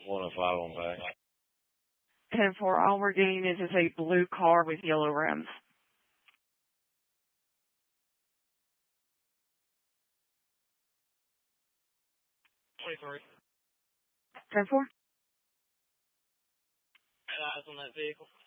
105 on back. 10-4, all we're getting is a blue car with yellow rims. 23. 10-4. Eyes on that vehicle.